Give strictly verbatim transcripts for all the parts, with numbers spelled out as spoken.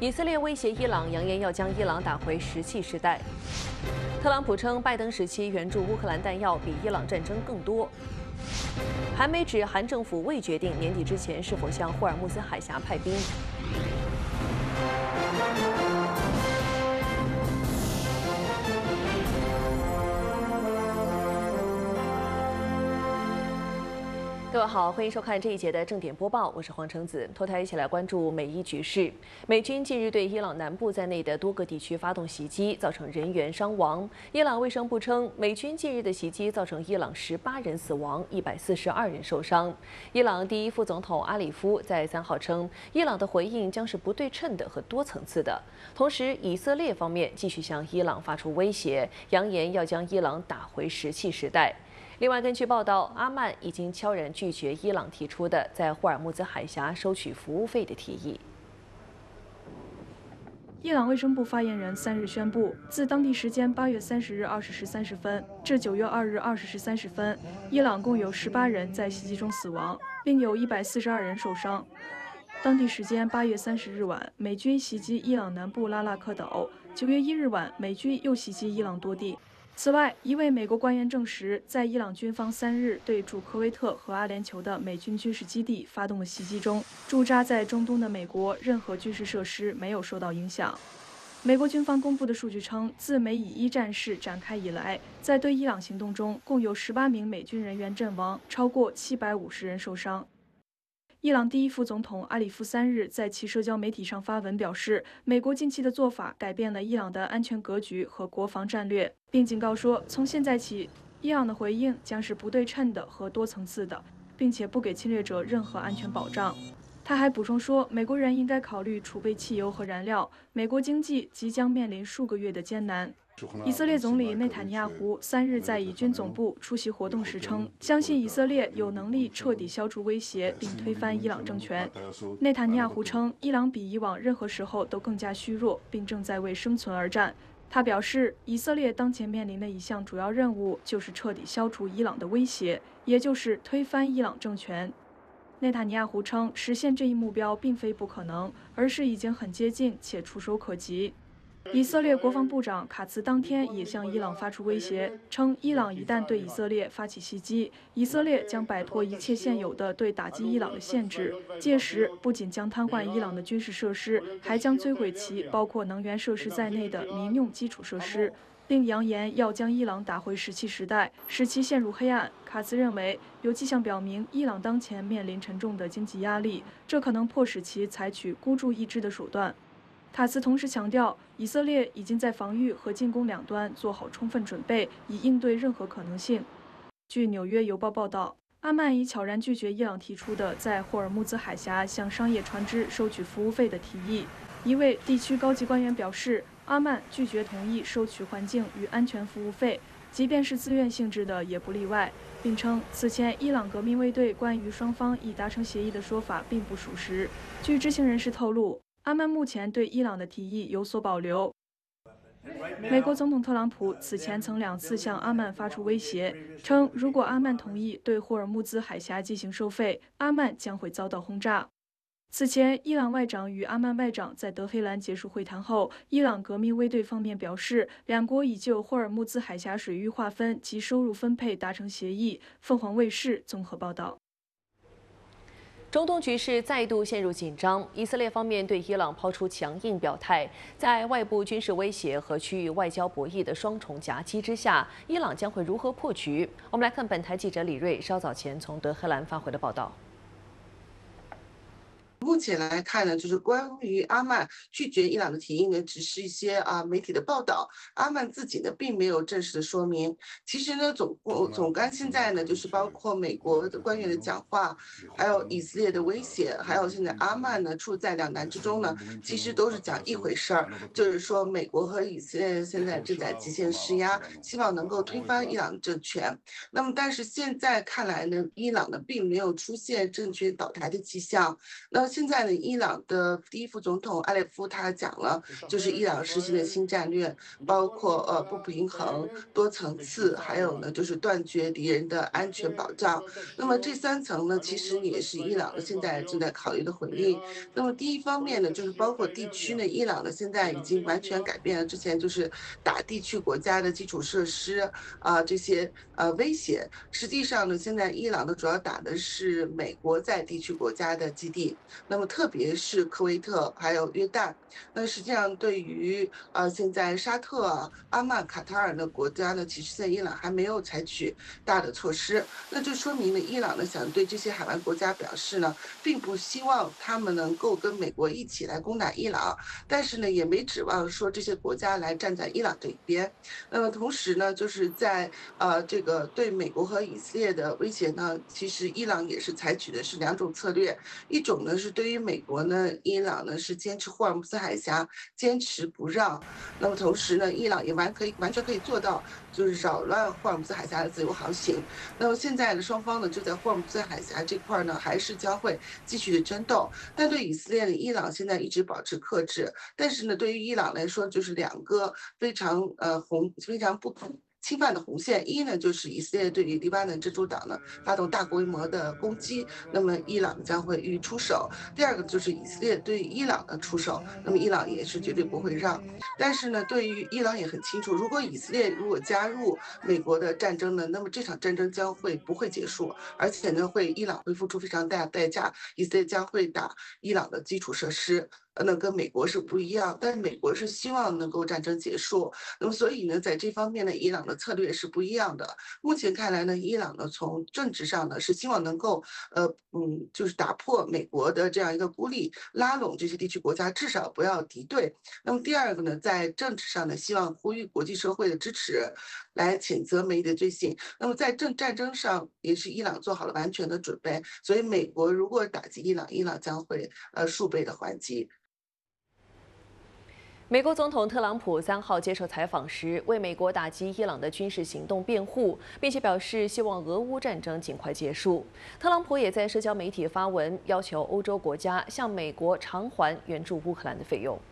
以色列威胁伊朗，扬言要将伊朗打回石器时代。特朗普称，拜登时期援助乌克兰弹药比伊朗战争更多。韩媒指，韩政府未决定年底之前是否向霍尔木兹海峡派兵。各位好，欢迎收看这一节的正点播报，我是黄橙子。头条一起来关注美伊局势。美军近日对伊朗南部在内的多个地区发动袭击，造成人员伤亡。伊朗卫生部称，美军近日的袭击造成伊朗十八人死亡，一百四十二人受伤。伊朗第一副总统阿里夫在三号称，伊朗的回应将是不对称的和多层次的。同时，以色列方面继续向伊朗发出威胁，扬言要将伊朗打回石器时代。另外，根据报道，阿曼已经悄然拒绝伊朗提出的在霍尔木兹海峡收取服务费的提议。 伊朗卫生部发言人三日宣布，自当地时间八月三十日二十时三十分至九月二日二十时三十分，伊朗共有十八人在袭击中死亡，另有一百四十二人受伤。当地时间八月三十日晚，美军袭击伊朗南部拉腊克岛；九月一日晚，美军又袭击伊朗多地。此外，一位美国官员证实，在伊朗军方三日对驻科威特和阿联酋的美军军事基地发动的袭击中，驻扎在中东的美国任何军事设施没有受到影响。美国军方公布的数据称，自美以一战事展开以来，在对伊朗行动中，共有十八名美军人员阵亡，超过七百五十人受伤。伊朗第一副总统阿里夫三日在其社交媒体上发文表示，美国近期的做法改变了伊朗的安全格局和国防战略，并警告说，从现在起，伊朗的回应将是不对称的和多层次的，并且不给侵略者任何安全保障。他还补充说，美国人应该考虑储备汽油和燃料，美国经济即将面临数个月的艰难。以色列总理内塔尼亚胡三日在以军总部出席活动时称，相信以色列有能力彻底消除威胁并推翻伊朗政权。内塔尼亚胡称，伊朗比以往任何时候都更加虚弱，并正在为生存而战。他表示，以色列当前面临的一项主要任务就是彻底消除伊朗的威胁，也就是推翻伊朗政权。内塔尼亚胡称，实现这一目标并非不可能，而是已经很接近且触手可及。以色列国防部长卡茨当天也向伊朗发出威胁，称伊朗一旦对以色列发起袭击，以色列将摆脱一切现有的对打击伊朗的限制，届时不仅将瘫痪伊朗的军事设施，还将摧毁其包括能源设施在内的民用基础设施，并扬言要将伊朗打回石器时代，使其陷入黑暗。卡茨认为，有迹象表明伊朗当前面临沉重的经济压力，这可能迫使其采取孤注一掷的手段。卡茨同时强调，以色列已经在防御和进攻两端做好充分准备，以应对任何可能性。据《纽约邮报》报道，阿曼已悄然拒绝伊朗提出的在霍尔木兹海峡向商业船只收取服务费的提议。一位地区高级官员表示，阿曼拒绝同意收取环境与安全服务费，即便是自愿性质的也不例外，并称此前伊朗革命卫队关于双方已达成协议的说法并不属实。据知情人士透露，阿曼目前对伊朗的提议有所保留。美国总统特朗普此前曾两次向阿曼发出威胁，称如果阿曼同意对霍尔木兹海峡进行收费，阿曼将会遭到轰炸。此前，伊朗外长与阿曼外长在德黑兰结束会谈后，伊朗革命卫队方面表示，两国已就霍尔木兹海峡水域划分及收入分配达成协议。凤凰卫视综合报道。 中东局势再度陷入紧张，以色列方面对伊朗抛出强硬表态，在外部军事威胁和区域外交博弈的双重夹击之下，伊朗将会如何破局？我们来看本台记者李瑞稍早前从德黑兰发回的报道。 目前来看呢，就是关于阿曼拒绝伊朗的提议呢，只是一些啊媒体的报道，阿曼自己呢并没有正式的说明。其实呢，总总干现在呢，就是包括美国的官员的讲话，还有以色列的威胁，还有现在阿曼呢处在两难之中呢，其实都是讲一回事儿，就是说美国和以色列现在正在极限施压，希望能够推翻伊朗政权。那么，但是现在看来呢，伊朗呢并没有出现政权倒台的迹象。那现在呢，伊朗的第一副总统阿列夫他讲了，就是伊朗实行的新战略，包括呃不平衡、多层次，还有呢就是断绝敌人的安全保障。那么这三层呢，其实也是伊朗的现在正在考虑的回应。那么第一方面呢，就是包括地区呢，伊朗呢现在已经完全改变了之前就是打地区国家的基础设施啊、这些呃威胁。实际上呢，现在伊朗呢主要打的是美国在地区国家的基地，那么特别是科威特还有约旦。那实际上对于呃现在沙特啊、阿曼、卡塔尔的国家呢，其实在伊朗还没有采取大的措施，那就说明了伊朗呢想对这些海湾国家表示呢，并不希望他们能够跟美国一起来攻打伊朗，但是呢也没指望说这些国家来站在伊朗这一边。那么同时呢，就是在呃这个对美国和以色列的威胁呢，其实伊朗也是采取的是两种策略，一种呢是对于美国呢，伊朗呢是坚持霍尔木兹海峡坚持不让，那么同时呢，伊朗也完可以完全可以做到就是扰乱霍尔木兹海峡的自由航行。那么现在呢，双方呢就在霍尔木兹海峡这块呢，还是将会继续的争斗。但对以色列呢，伊朗现在一直保持克制，但是呢，对于伊朗来说，就是两个非常呃红非常不可侵犯的红线。一呢，就是以色列对于黎巴嫩真主党呢发动大规模的攻击，那么伊朗将会予以出手；第二个就是以色列对于伊朗的出手，那么伊朗也是绝对不会让。但是呢，对于伊朗也很清楚，如果以色列如果加入美国的战争呢，那么这场战争将会不会结束，而且呢，会伊朗会付出非常大的代价，以色列将会打伊朗的基础设施。呃，那跟美国是不一样，但是美国是希望能够战争结束，那么所以呢，在这方面呢，伊朗的策略是不一样的。目前看来呢，伊朗呢从政治上呢是希望能够呃嗯，就是打破美国的这样一个孤立，拉拢这些地区国家，至少不要敌对。那么第二个呢，在政治上呢，希望呼吁国际社会的支持，来谴责美的罪行。那么在政战争上，也是伊朗做好了完全的准备。所以美国如果打击伊朗，伊朗将会呃数倍的还击。 美国总统特朗普三号接受采访时，为美国打击伊朗的军事行动辩护，并且表示希望俄乌战争尽快结束。特朗普也在社交媒体发文，要求欧洲国家向美国偿还援助乌克兰的费用。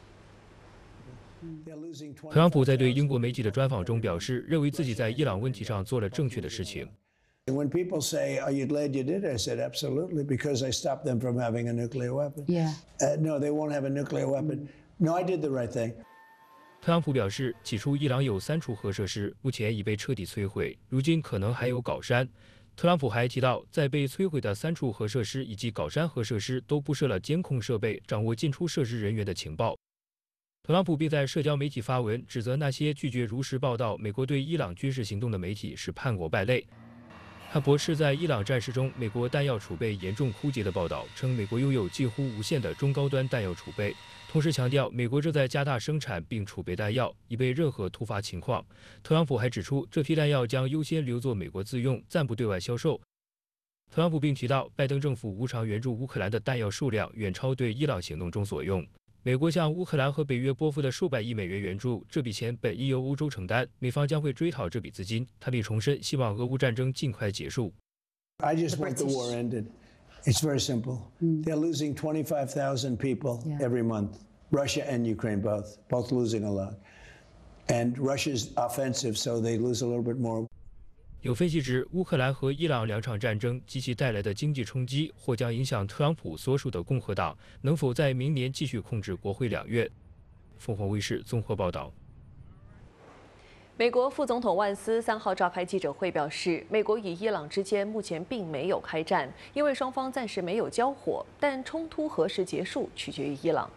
特朗普在对英国媒体的专访中表示，认为自己在伊朗问题上做了正确的事情。 When people say, "Are you glad you did it?" I said, "Absolutely, because I stopped them from having a nuclear weapon." Yeah. Uh, no, they won't have a nuclear weapon. No, I did the right thing. 特朗普表示，起初伊朗有三处核设施，目前已被彻底摧毁，如今可能还有镐山。特朗普还提到，在被摧毁的三处核设施以及镐山核设施都布设了监控设备，掌握进出设施人员的情报。特朗普并在社交媒体发文，指责那些拒绝如实报道美国对伊朗军事行动的媒体是叛国败类。他驳斥在伊朗战事中美国弹药储备严重枯竭的报道，称美国拥有近乎无限的中高端弹药储备，同时强调美国正在加大生产并储备弹药，以备任何突发情况。特朗普还指出，这批弹药将优先留作美国自用，暂不对外销售。特朗普并提到，拜登政府无偿援助乌克兰的弹药数量远超对伊朗行动中所用。美国向乌克兰和北约拨付的数百亿美元援助，这笔钱本应由欧洲承担，美方将会追讨这笔资金。他并重申，希望俄乌战争尽快结束。 I just want the war ended. It's very simple. They're losing twenty-five thousand people every month. Russia and Ukraine both, both losing a lot. And Russia's offensive, so they lose a little bit more. 有分析指，乌克兰和伊朗两场战争及其带来的经济冲击，或将影响特朗普所属的共和党能否在明年继续控制国会两院。凤凰卫视综合报道。 美国副总统万斯三号召开记者会表示，美国与伊朗之间目前并没有开战，因为双方暂时没有交火，但冲突何时结束取决于伊朗。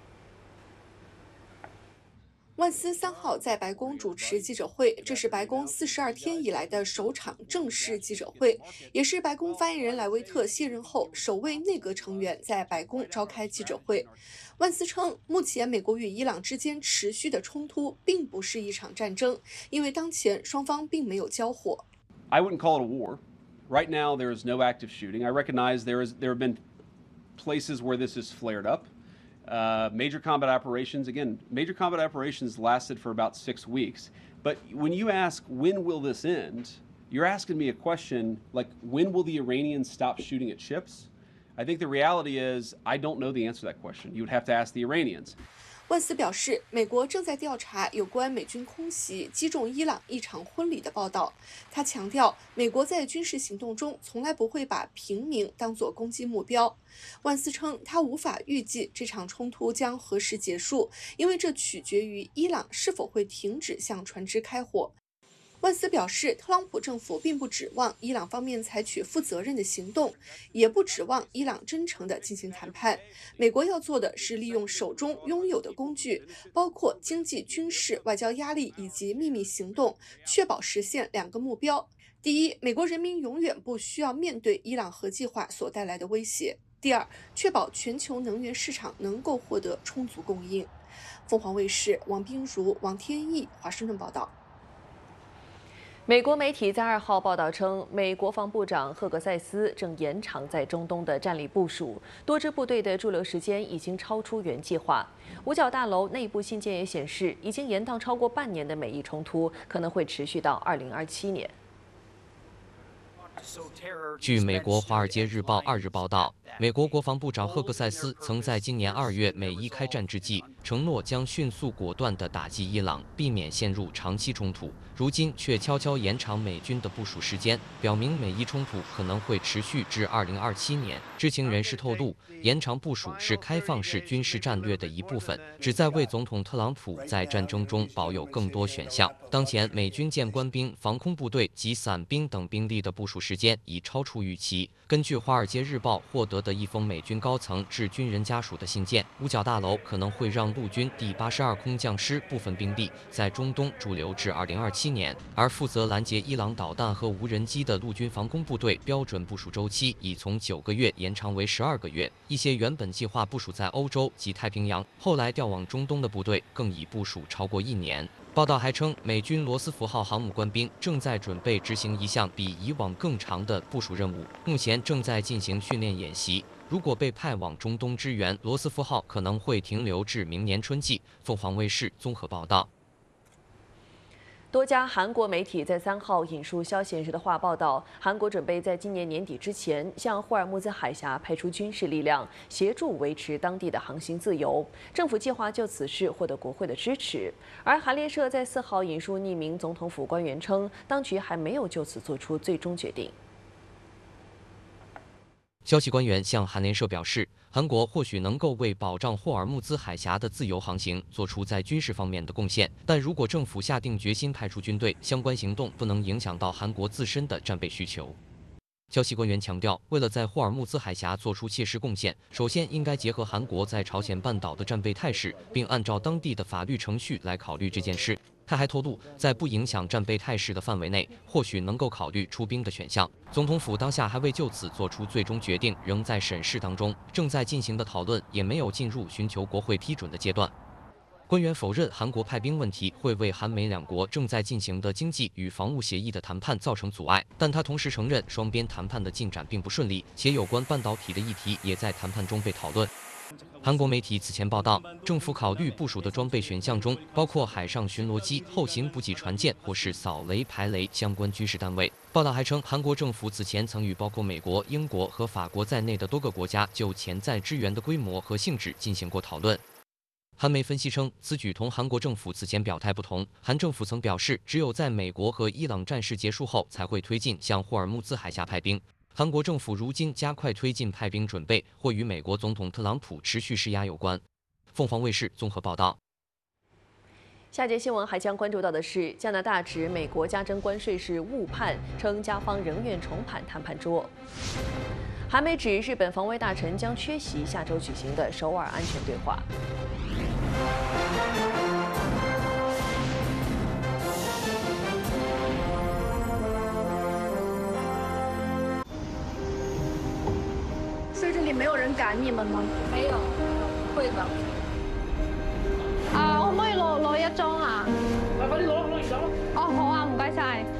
万斯三号在白宫主持记者会，这是白宫四十二天以来的首场正式记者会，也是白宫发言人莱维特卸任后首位内阁成员在白宫召开记者会。万斯称，目前美国与伊朗之间持续的冲突并不是一场战争，因为当前双方并没有交火。 I wouldn't call it a war. Right now, there is no active shooting. I recognize there is there have been places where this has flared up. Uh, major combat operations, again, major combat operations lasted for about six weeks. But when you ask, when will this end, you're asking me a question like, when will the Iranians stop shooting at ships? I think the reality is I don't know the answer to that question. You would have to ask the Iranians. 万斯表示，美国正在调查有关美军空袭击中伊朗一场婚礼的报道。他强调，美国在军事行动中从来不会把平民当作攻击目标。万斯称，他无法预计这场冲突将何时结束，因为这取决于伊朗是否会停止向船只开火。 万斯表示，特朗普政府并不指望伊朗方面采取负责任的行动，也不指望伊朗真诚地进行谈判。美国要做的是利用手中拥有的工具，包括经济、军事、外交压力以及秘密行动，确保实现两个目标：第一，美国人民永远不需要面对伊朗核计划所带来的威胁；第二，确保全球能源市场能够获得充足供应。凤凰卫视王冰如、王天意华盛顿报道。 美国媒体在二号报道称，美国防部长赫格塞斯正延长在中东的战力部署，多支部队的驻留时间已经超出原计划。五角大楼内部信件也显示，已经延宕超过半年的美伊冲突可能会持续到二零二七年。 据美国《华尔街日报》二日报道，美国国防部长赫格塞斯曾在今年二月美伊开战之际，承诺将迅速果断地打击伊朗，避免陷入长期冲突。如今却悄悄延长美军的部署时间，表明美伊冲突可能会持续至二零二七年。知情人士透露，延长部署是开放式军事战略的一部分，旨在为总统特朗普在战争中保有更多选项。当前，美军舰官兵、防空部队及伞兵等兵力的部署时间已超出预期。根据《华尔街日报》获得的一封美军高层致军人家属的信件，五角大楼可能会让陆军第八十二空降师部分兵力在中东驻留至二零二七年，而负责拦截伊朗导弹和无人机的陆军防空部队标准部署周期已从九个月延长为十二个月。一些原本计划部署在欧洲及太平洋，后来调往中东的部队更已部署超过一年。 报道还称，美军罗斯福号航母官兵正在准备执行一项比以往更长的部署任务，目前正在进行训练演习。如果被派往中东支援，罗斯福号可能会停留至明年春季。凤凰卫视综合报道。 多家韩国媒体在三号引述消息人士的话报道，韩国准备在今年年底之前向霍尔木兹海峡派出军事力量，协助维持当地的航行自由。政府计划就此事获得国会的支持。而韩联社在四号引述匿名总统府官员称，当局还没有就此做出最终决定。 消息官员向韩联社表示，韩国或许能够为保障霍尔木兹海峡的自由航行做出在军事方面的贡献，但如果政府下定决心派出军队，相关行动不能影响到韩国自身的战备需求。消息官员强调，为了在霍尔木兹海峡做出切实贡献，首先应该结合韩国在朝鲜半岛的战备态势，并按照当地的法律程序来考虑这件事。 他还透露，在不影响战备态势的范围内，或许能够考虑出兵的选项。总统府当下还未就此做出最终决定，仍在审视当中，正在进行的讨论也没有进入寻求国会批准的阶段。官员否认韩国派兵问题会为韩美两国正在进行的经济与防务协议的谈判造成阻碍，但他同时承认双边谈判的进展并不顺利，且有关半导体的议题也在谈判中被讨论。 韩国媒体此前报道，政府考虑部署的装备选项中包括海上巡逻机、后勤补给船舰或是扫雷排雷相关军事单位。报道还称，韩国政府此前曾与包括美国、英国和法国在内的多个国家就潜在支援的规模和性质进行过讨论。韩媒分析称，此举同韩国政府此前表态不同。韩政府曾表示，只有在美国和伊朗战事结束后，才会推进向霍尔木兹海峡派兵。 韩国政府如今加快推进派兵准备，或与美国总统特朗普持续施压有关。凤凰卫视综合报道。 下节新闻还将关注到的是，加拿大指美国加征关税是误判，称加方仍愿重返谈判桌。韩媒指日本防卫大臣将缺席下周举行的首尔安全对话。 所以这里没有人趕你們嗎？沒有，會的。啊，可唔可以攞攞一張啊？快啲攞攞而家咯！哦，好啊，唔該晒。